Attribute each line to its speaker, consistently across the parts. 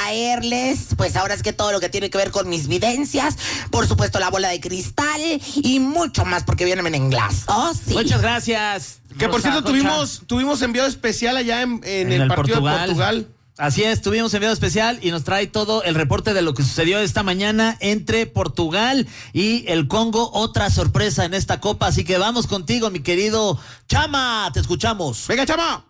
Speaker 1: traerles, pues ahora es que todo lo que tiene que ver con mis vivencias, por supuesto la bola de cristal y mucho más porque vienen en Glass. Oh, sí.
Speaker 2: Muchas gracias.
Speaker 3: Que por cierto tuvimos enviado especial allá en el partido de Portugal.
Speaker 2: Así es, tuvimos enviado especial y nos trae todo el reporte de lo que sucedió esta mañana entre Portugal y el Congo. Otra sorpresa en esta copa, así que vamos contigo, mi querido Chama, te escuchamos.
Speaker 3: Venga, Chama.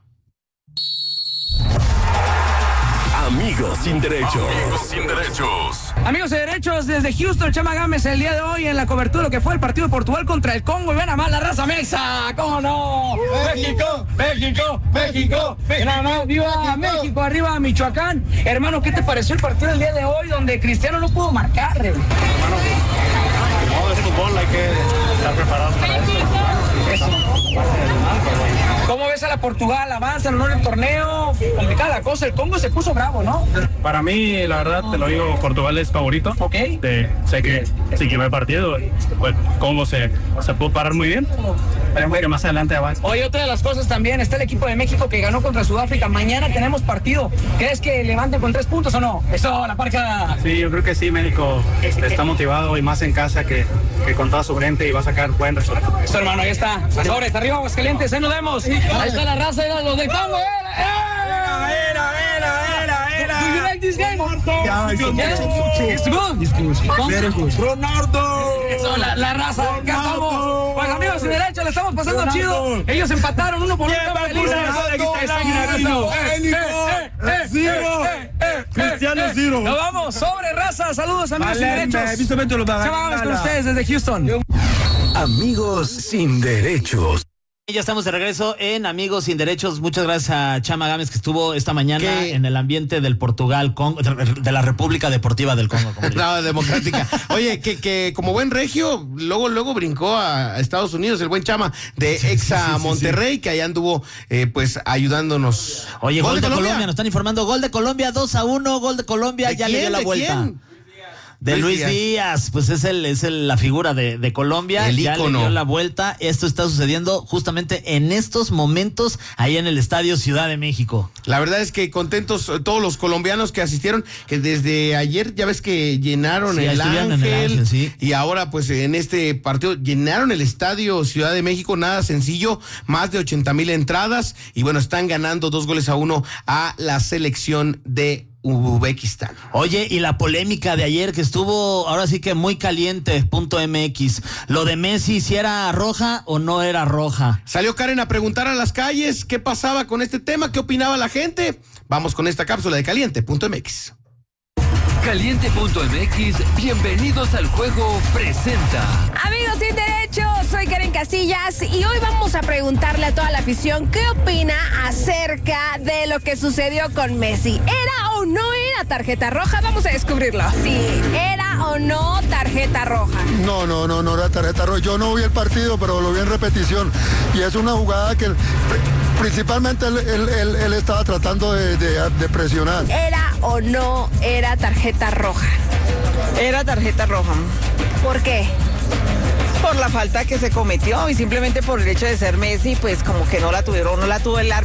Speaker 4: Amigos sin derechos.
Speaker 5: Amigos sin derechos.
Speaker 6: Amigos de derechos, desde Houston, Chama Gámez el día de hoy en la cobertura de lo que fue el partido de Portugal contra el Congo. Y ven a más la raza mexa, ¿cómo no? México, México, México, México, viva México, arriba Michoacán. Hermano, ¿qué te pareció el partido del día de hoy donde Cristiano no pudo marcar?
Speaker 7: Hermano, no, es fútbol, hay que estar preparados para eso.
Speaker 6: ¿Cómo ves a la Portugal? ¿Avanza en el torneo? Complicada la cosa, el Congo se puso bravo, ¿no?
Speaker 7: Para mí, la verdad, te lo digo, Portugal es favorito.
Speaker 6: Ok.
Speaker 7: Sé que si quiero el partido, pues Congo se pudo parar muy bien. Esperemos que más adelante avance.
Speaker 6: Oye, otra de las cosas también, está el equipo de México que ganó contra Sudáfrica. Mañana tenemos partido. ¿Crees que levanten con 3 puntos o no? Eso, la parca.
Speaker 7: Sí, yo creo que sí, México está motivado y más en casa que con toda su gente y va a sacar buen resultado.
Speaker 6: Eso, hermano, ahí está. Sobre, está arriba, Aguascalientes, ahí nos vemos. Ahí está la raza de los del Congo. Do you like this game?
Speaker 8: Yeah,
Speaker 6: It's good.
Speaker 8: Very good. Ronaldo.
Speaker 6: Eso, la raza. Acá estamos. Pues amigos sin derecho, le estamos pasando chido. Ellos empataron 1-1.
Speaker 8: Cristiano Zero.
Speaker 6: Nos vamos, sobre raza. Saludos, amigos sin derechos. Vamos con ustedes desde Houston.
Speaker 4: Amigos sin derechos.
Speaker 2: Ya estamos de regreso en Amigos sin Derechos. Muchas gracias a Chama Gámez que estuvo esta mañana en el ambiente del Portugal, Congo, de la República Deportiva del Congo.
Speaker 3: No, democrática. Oye, que como buen regio, luego brincó a Estados Unidos, el buen Chama de Exa Monterrey, que allá anduvo pues ayudándonos.
Speaker 2: Oye, gol de Colombia, nos están informando, gol de Colombia, 2-1, gol de Colombia, ya le dio la vuelta.
Speaker 3: ¿Quién?
Speaker 2: De Luis Díaz, pues es la figura de Colombia,
Speaker 3: el
Speaker 2: ya
Speaker 3: ícono.
Speaker 2: le dio la vuelta. Esto está sucediendo justamente en estos momentos ahí en el Estadio Ciudad de México.
Speaker 3: La verdad es que contentos todos los colombianos que asistieron, que desde ayer ya ves que llenaron el Ángel,
Speaker 2: sí.
Speaker 3: Y ahora pues en este partido llenaron el Estadio Ciudad de México, nada sencillo, más de 80,000 entradas y bueno, están ganando 2-1 a la selección de Uzbekistán.
Speaker 2: Oye, y la polémica de ayer que estuvo ahora sí que muy caliente, .mx, lo de Messi, si era roja o no era roja.
Speaker 3: Salió Karen a preguntar a las calles qué pasaba con este tema, qué opinaba la gente. Vamos con esta cápsula de Caliente.mx.
Speaker 4: Caliente.mx, bienvenidos al juego, presenta.
Speaker 9: Amigos sin derechos, soy Karen Casillas y hoy vamos a preguntarle a toda la afición qué opina acerca de lo que sucedió con Messi. ¿Era o no era tarjeta roja? Vamos a descubrirlo. Sí, ¿era o no tarjeta roja?
Speaker 8: No era tarjeta roja. Yo no vi el partido, pero lo vi en repetición. Y es una jugada que principalmente él estaba tratando de presionar.
Speaker 9: ¿Era o no era tarjeta roja?
Speaker 10: Era tarjeta roja.
Speaker 9: ¿Por qué?
Speaker 10: Por la falta que se cometió y simplemente por el hecho de ser Messi, pues como que no la tuvo el árbitro.